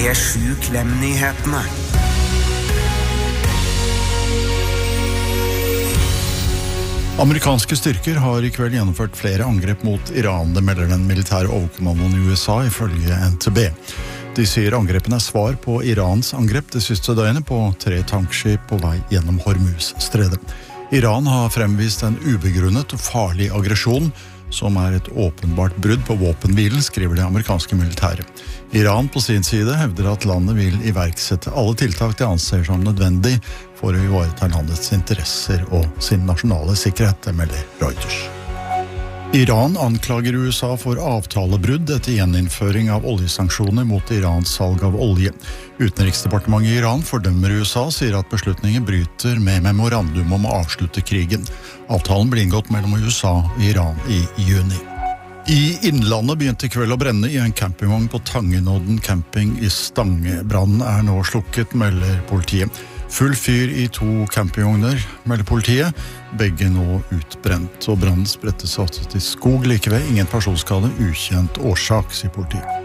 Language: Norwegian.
P7 Klem-nyhetene. Amerikanske styrker har I kveld gjennomført flere angrep mot Iran, det melder den militære overkommandoen I USA ifølge NTB. De sier angrepene svar på Irans angrep det siste døgnet på 3 tankskip på vei gjennom Hormuz-stredet. Iran har fremvist en ubegrunnet og farlig aggresjon, som et åpenbart brudd på våpenhvilen, skriver det amerikanske militæret. Iran på sin side hevder at landet vil iverksette alle tiltak de anser som nødvendig for å ivareta landets interesser og sin nasjonale sikkerhet, det melder Reuters. Iran anklager USA for avtalebrudd etter gjeninnføring av oljesanksjoner mot Irans salg av olje. Utenriksdepartementet I Iran fordømmer USA, sier at beslutningen bryter med memorandum om å avslutte krigen. Avtalen ble inngått mellom USA og Iran I juni. I Innlandet begynte I kveld å brenne I en campingvogn på Tangenodden camping I Stange. Brannen nå slukket, melder politiet. Full fyr I 2 campingvogner, melder politiet. Begge nå utbrent, og brannen spredte seg til skog like ved. Ingen personskade, ukjent årsak, sier politiet.